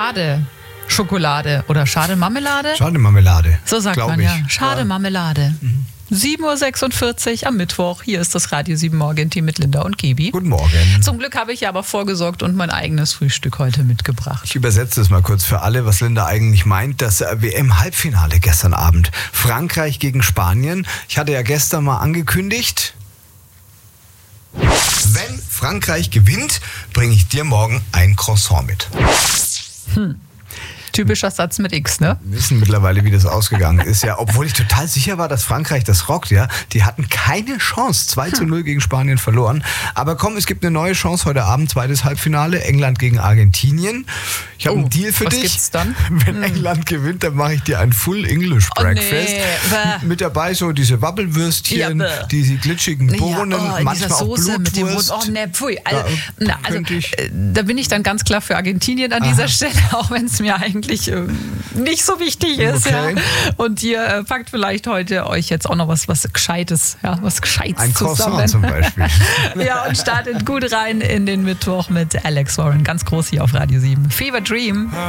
Schade-Schokolade oder Schade-Marmelade? Schade-Marmelade. So sagt man ja. Schade-Marmelade. 7.46 Uhr am Mittwoch. Hier ist das Radio 7 Morgenteam mit Linda und Gibi. Guten Morgen. Zum Glück habe ich ja aber vorgesorgt und mein eigenes Frühstück heute mitgebracht. Ich übersetze das mal kurz für alle, was Linda eigentlich meint. Das WM-Halbfinale gestern Abend. Frankreich gegen Spanien. Ich hatte ja gestern mal angekündigt, wenn Frankreich gewinnt, bringe ich dir morgen ein Croissant mit. Typischer Satz mit X, ne? Wir wissen mittlerweile, wie das ausgegangen ist. Ja, obwohl ich total sicher war, dass Frankreich das rockt. Ja, die hatten keine Chance. 2:0 gegen Spanien verloren. Aber komm, es gibt eine neue Chance heute Abend. Zweites Halbfinale. England gegen Argentinien. Ich habe einen Deal für dich. Was gibt's dann? Wenn England gewinnt, dann mache ich dir ein Full English Breakfast. Nee. Mit dabei so diese Wabbelwürstchen, diese glitschigen Bohnen, manchmal auch Soße mit dem Blutwurst. Pfui. Da bin ich dann ganz klar für Argentinien an dieser Stelle, auch wenn es mir eigentlich nicht so wichtig ist. Okay. Ja. Und ihr packt vielleicht heute euch jetzt auch noch was Gescheites, was Gescheites ein zusammen. Croissant zum Beispiel. Ja, und startet gut rein in den Mittwoch mit Alex Warren. Ganz groß hier auf Radio 7. Fever Dream.